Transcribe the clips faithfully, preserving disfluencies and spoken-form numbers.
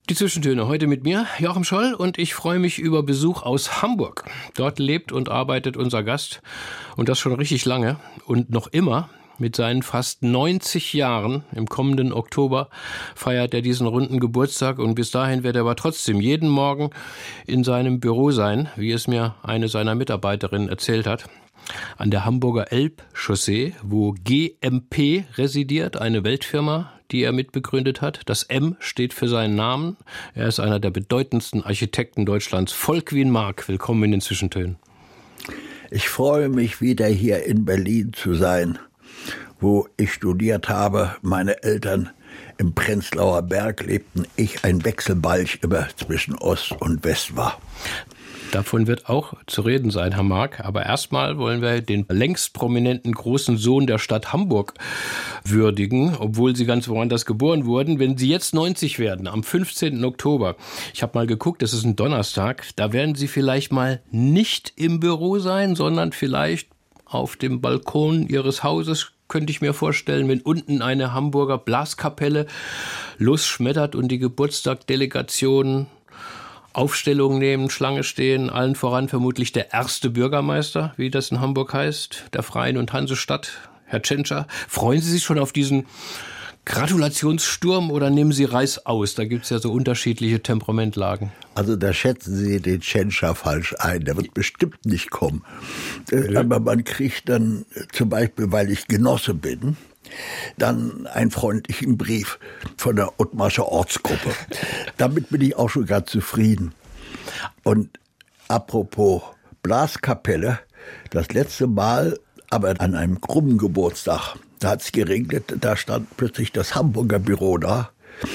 Die Zwischentöne heute mit mir, Joachim Scholl, und ich freue mich über Besuch aus Hamburg. Dort lebt und arbeitet unser Gast, und das schon richtig lange und noch immer. Mit seinen fast neunzig Jahren, im kommenden Oktober, feiert er diesen runden Geburtstag, und bis dahin wird er aber trotzdem jeden Morgen in seinem Büro sein, wie es mir eine seiner Mitarbeiterinnen erzählt hat, an der Hamburger Elbchaussee, wo G M P residiert, eine Weltfirma, die er mitbegründet hat. Das M steht für seinen Namen. Er ist einer der bedeutendsten Architekten Deutschlands. Volkwin Mark, willkommen in den Zwischentönen. Ich freue mich, wieder hier in Berlin zu sein, wo ich studiert habe. Meine Eltern im Prenzlauer Berg lebten. Ich ein Wechselbalg immer zwischen Ost und West war. Davon wird auch zu reden sein, Herr Mark. Aber erstmal wollen wir den längst prominenten großen Sohn der Stadt Hamburg würdigen, obwohl Sie ganz woanders geboren wurden. Wenn Sie jetzt neunzig werden, am fünfzehnten Oktober, ich habe mal geguckt, das ist ein Donnerstag, da werden Sie vielleicht mal nicht im Büro sein, sondern vielleicht auf dem Balkon Ihres Hauses, könnte ich mir vorstellen, wenn unten eine Hamburger Blaskapelle losschmettert und die Geburtstagsdelegation Aufstellung nehmen, Schlange stehen, allen voran vermutlich der erste Bürgermeister, wie das in Hamburg heißt, der Freien und Hansestadt, Herr Tschentscher. Freuen Sie sich schon auf diesen Gratulationssturm oder nehmen Sie Reis aus? Da gibt es ja so unterschiedliche Temperamentlagen. Also da schätzen Sie den Tschentscher falsch ein, der wird bestimmt nicht kommen. Äh, aber man kriegt dann zum Beispiel, weil ich Genosse bin, dann einen freundlichen Brief von der Ottmarscher Ortsgruppe. Damit bin ich auch schon ganz zufrieden. Und apropos Blaskapelle, das letzte Mal, aber an einem krummen Geburtstag, da hat es geregnet, da stand plötzlich das Hamburger Büro da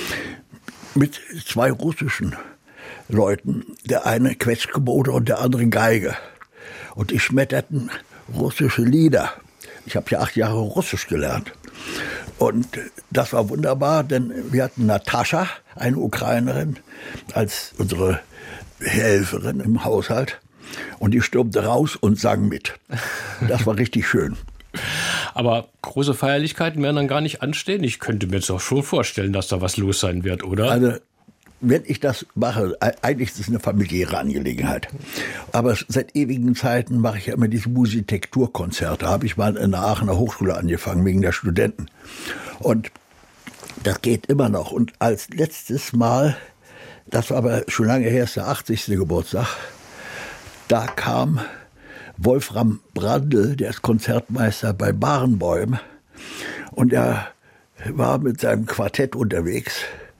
mit zwei russischen Leuten. Der eine Quetschgebote und der andere Geige. Und die schmetterten russische Lieder. Ich habe ja acht Jahre Russisch gelernt. Und das war wunderbar, denn wir hatten Natascha, eine Ukrainerin, als unsere Helferin im Haushalt. Und die stürmte raus und sang mit. Das war richtig schön. Aber große Feierlichkeiten werden dann gar nicht anstehen. Ich könnte mir jetzt auch schon vorstellen, dass da was los sein wird, oder? Also, wenn ich das mache, eigentlich ist es eine familiäre Angelegenheit. Aber seit ewigen Zeiten mache ich ja immer diese Musitekturkonzerte. Da habe ich mal in der Aachener Hochschule angefangen, wegen der Studenten. Und das geht immer noch. Und als letztes Mal, das war aber schon lange her, ist der achtzigste Geburtstag, da kam Wolfram Brandl, der ist Konzertmeister bei Barenboim. Und er war mit seinem Quartett unterwegs,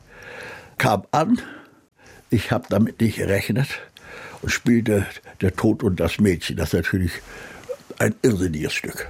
kam an, ich habe damit nicht gerechnet und spielte Der Tod und das Mädchen. Das ist natürlich ein irrsinniges Stück.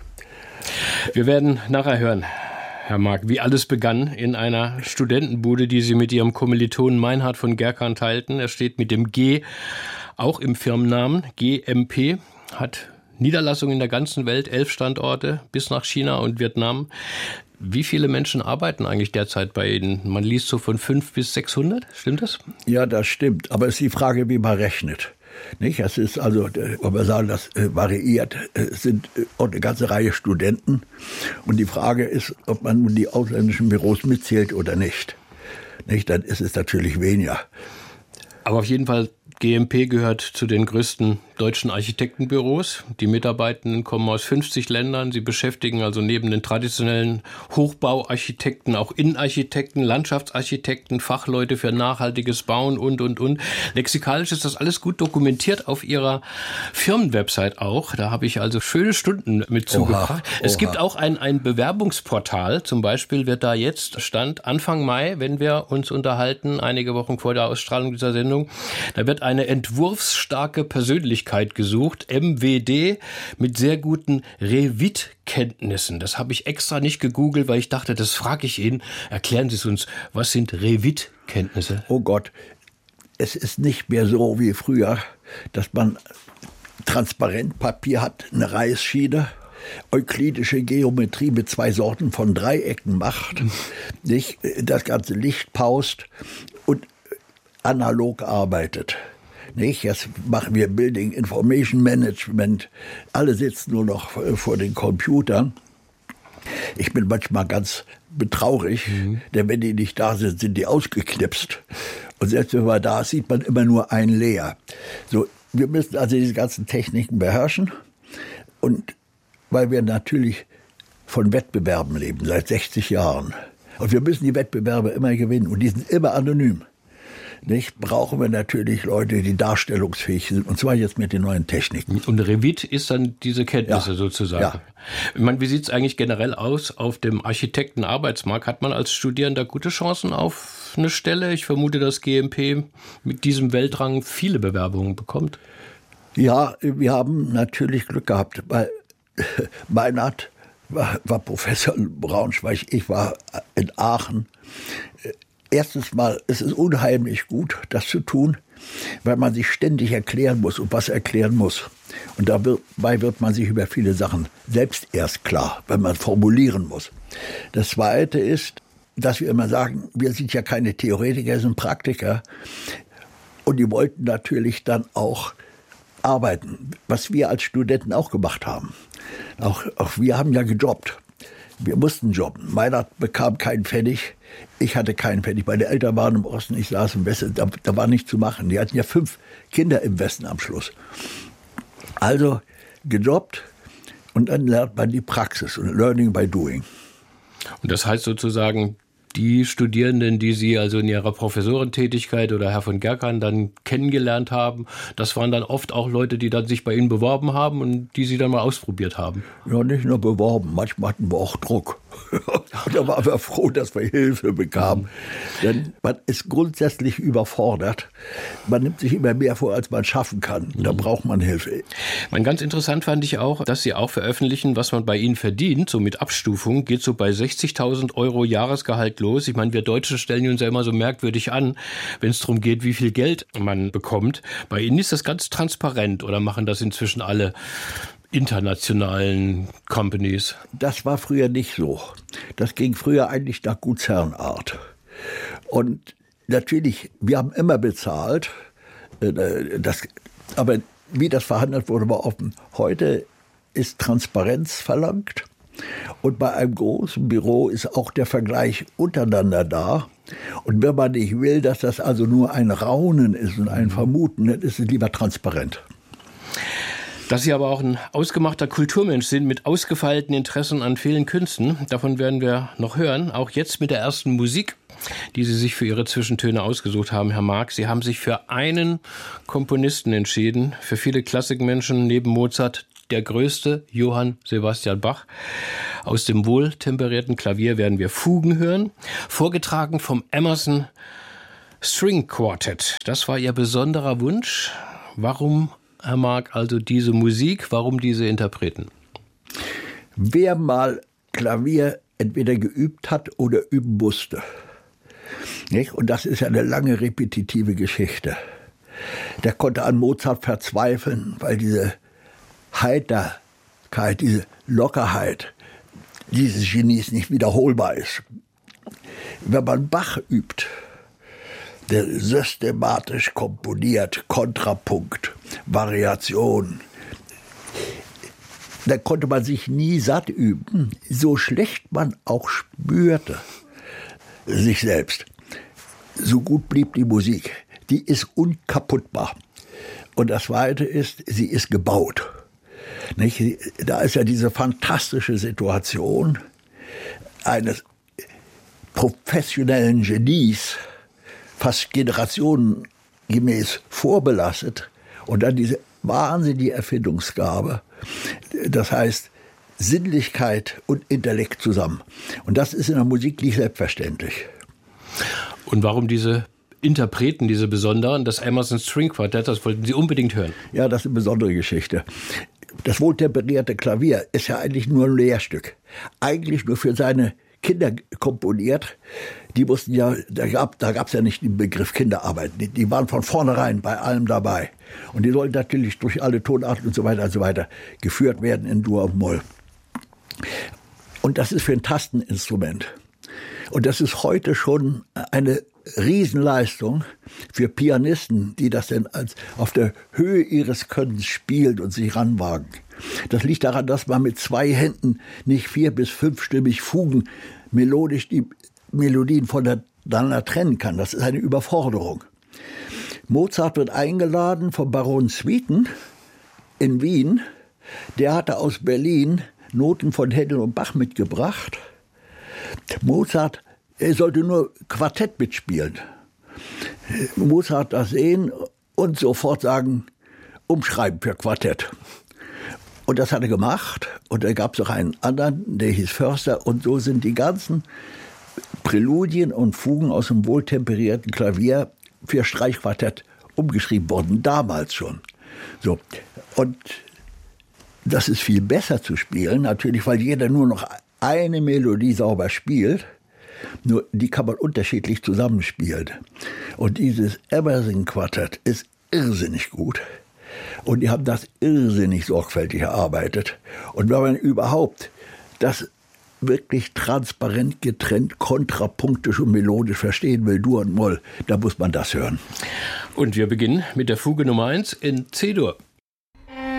Wir werden nachher hören, Herr Mark, wie alles begann in einer Studentenbude, die Sie mit Ihrem Kommilitonen Meinhard von Gerkan teilten. Er steht mit dem G auch im Firmennamen. G M P hat Niederlassungen in der ganzen Welt, elf Standorte bis nach China und Vietnam. Wie viele Menschen arbeiten eigentlich derzeit bei Ihnen? Man liest so von fünf bis sechshundert, stimmt das? Ja, das stimmt. Aber es ist die Frage, wie man rechnet. Nicht? Es ist also, wenn wir sagen, das variiert, es sind auch eine ganze Reihe Studenten. Und die Frage ist, ob man nun die ausländischen Büros mitzählt oder nicht. Nicht? Dann ist es natürlich weniger. Aber auf jeden Fall, G M P gehört zu den größten deutschen Architektenbüros. Die Mitarbeitenden kommen aus fünfzig Ländern. Sie beschäftigen also neben den traditionellen Hochbauarchitekten auch Innenarchitekten, Landschaftsarchitekten, Fachleute für nachhaltiges Bauen und, und, und. Lexikalisch ist das alles gut dokumentiert auf Ihrer Firmenwebsite auch. Da habe ich also schöne Stunden mit zugebracht. Oha, oha. Es gibt auch ein, ein Bewerbungsportal. Zum Beispiel wird da jetzt, Stand Anfang Mai, wenn wir uns unterhalten, einige Wochen vor der Ausstrahlung dieser Sendung, da wird eine entwurfsstarke Persönlichkeit gesucht, M W D, mit sehr guten Revit-Kenntnissen. Das habe ich extra nicht gegoogelt, weil ich dachte, das frage ich Ihnen. Erklären Sie es uns, was sind Revit-Kenntnisse? Oh Gott, es ist nicht mehr so wie früher, dass man Transparentpapier hat, eine Reißschiene, euklidische Geometrie mit zwei Sorten von Dreiecken macht, nicht das ganze Licht paust und analog arbeitet. Nicht? Jetzt machen wir Building Information Management. Alle sitzen nur noch vor den Computern. Ich bin manchmal ganz betraurig, mhm. denn wenn die nicht da sind, sind die ausgeknipst. Und selbst wenn man da ist, sieht man immer nur ein Leer. So, wir müssen also diese ganzen Techniken beherrschen. Und weil wir natürlich von Wettbewerben leben, seit sechzig Jahren. Und wir müssen die Wettbewerbe immer gewinnen. Und die sind immer anonym. Nicht? Brauchen wir natürlich Leute, die darstellungsfähig sind. Und zwar jetzt mit den neuen Techniken. Und Revit ist dann diese Kenntnisse ja. sozusagen. Ja. Ich meine, wie sieht es eigentlich generell aus auf dem Architektenarbeitsmarkt? Hat man als Studierender gute Chancen auf eine Stelle? Ich vermute, dass G M P mit diesem Weltrang viele Bewerbungen bekommt. Ja, wir haben natürlich Glück gehabt. Weil Meinert war, war Professor in Braunschweig, ich war in Aachen. Erstens mal, es ist unheimlich gut, das zu tun, weil man sich ständig erklären muss und was erklären muss. Und dabei wird man sich über viele Sachen selbst erst klar, wenn man formulieren muss. Das Zweite ist, dass wir immer sagen, wir sind ja keine Theoretiker, wir sind Praktiker. Und die wollten natürlich dann auch arbeiten, was wir als Studenten auch gemacht haben. Auch, auch wir haben ja gejobbt. Wir mussten jobben. Meiner bekam keinen Pfennig, ich hatte keinen Pfennig. Meine Eltern waren im Osten, ich saß im Westen, da, da war nichts zu machen. Die hatten ja fünf Kinder im Westen am Schluss. Also gejobbt und dann lernt man die Praxis und Learning by Doing. Und das heißt sozusagen, die Studierenden, die Sie also in Ihrer Professorentätigkeit oder Herr von Gerkan dann kennengelernt haben, das waren dann oft auch Leute, die dann sich bei Ihnen beworben haben und die Sie dann mal ausprobiert haben? Ja, nicht nur beworben, manchmal hatten wir auch Druck. Und da waren wir froh, dass wir Hilfe bekamen. Denn man ist grundsätzlich überfordert. Man nimmt sich immer mehr vor, als man schaffen kann. Da braucht man Hilfe. Mein, ganz interessant fand ich auch, dass Sie auch veröffentlichen, was man bei Ihnen verdient. So mit Abstufung geht so bei sechzigtausend Euro Jahresgehalt los. Ich meine, wir Deutsche stellen uns ja immer so merkwürdig an, wenn es darum geht, wie viel Geld man bekommt. Bei Ihnen ist das ganz transparent oder machen das inzwischen alle internationalen Companies? Das war früher nicht so. Das ging früher eigentlich nach Gutsherrenart. Und natürlich, wir haben immer bezahlt, das, aber wie das verhandelt wurde, war offen. Heute ist Transparenz verlangt. Und bei einem großen Büro ist auch der Vergleich untereinander da. Und wenn man nicht will, dass das also nur ein Raunen ist und ein Vermuten, dann ist es lieber transparent. Dass Sie aber auch ein ausgemachter Kulturmensch sind mit ausgefeilten Interessen an vielen Künsten, davon werden wir noch hören. Auch jetzt mit der ersten Musik, die Sie sich für Ihre Zwischentöne ausgesucht haben, Herr Mark. Sie haben sich für einen Komponisten entschieden, für viele Klassikmenschen neben Mozart der größte, Johann Sebastian Bach. Aus dem wohltemperierten Klavier werden wir Fugen hören, vorgetragen vom Emerson String Quartet. Das war Ihr besonderer Wunsch. Warum, Herr Mark, also diese Musik, warum diese Interpreten? Wer mal Klavier entweder geübt hat oder üben musste, nicht? Und das ist ja eine lange repetitive Geschichte, der konnte an Mozart verzweifeln, weil diese Heiterkeit, diese Lockerheit dieses Genies nicht wiederholbar ist. Wenn man Bach übt, der systematisch komponiert, Kontrapunkt, Variation, da konnte man sich nie satt üben, so schlecht man auch spürte sich selbst. So gut blieb die Musik. Die ist unkaputtbar. Und das Zweite ist, sie ist gebaut. Nicht? Da ist ja diese fantastische Situation eines professionellen Genies, fast generationengemäß vorbelastet, und dann diese wahnsinnige Erfindungsgabe. Das heißt, Sinnlichkeit und Intellekt zusammen. Und das ist in der Musik nicht selbstverständlich. Und warum diese Interpreten, diese besonderen, das Emerson String Quartet, das wollten Sie unbedingt hören? Ja, das ist eine besondere Geschichte. Das wohltemperierte Klavier ist ja eigentlich nur ein Lehrstück. Eigentlich nur für seine Kinder komponiert. Die mussten ja, da gab da gab's ja nicht den Begriff Kinderarbeit. Die, die waren von vornherein bei allem dabei. Und die sollten natürlich durch alle Tonarten und so weiter und so weiter geführt werden in Dur und Moll. Und das ist für ein Tasteninstrument. Und das ist heute schon eine Riesenleistung für Pianisten, die das denn als auf der Höhe ihres Könnens spielen und sich ranwagen. Das liegt daran, dass man mit zwei Händen nicht vier- bis fünfstimmig Fugen melodisch die Melodien voneinander trennen kann. Das ist eine Überforderung. Mozart wird eingeladen vom Baron Swieten in Wien. Der hatte aus Berlin Noten von Händel und Bach mitgebracht. Mozart, er sollte nur Quartett mitspielen. Mozart das sehen und sofort sagen, umschreiben für Quartett. Und das hat er gemacht. Und da gab es auch einen anderen, der hieß Förster. Und so sind die ganzen Präludien und Fugen aus dem wohltemperierten Klavier für Streichquartett umgeschrieben worden, damals schon. So. Und das ist viel besser zu spielen, natürlich, weil jeder nur noch eine Melodie sauber spielt. Nur die kann man unterschiedlich zusammenspielen. Und dieses Emerson-Quartett ist irrsinnig gut. Und die haben das irrsinnig sorgfältig erarbeitet. Und wenn man überhaupt das wirklich transparent getrennt, kontrapunktisch und melodisch verstehen will, Dur und Moll, da muss man das hören. Und wir beginnen mit der Fuge Nummer eins in C-Dur.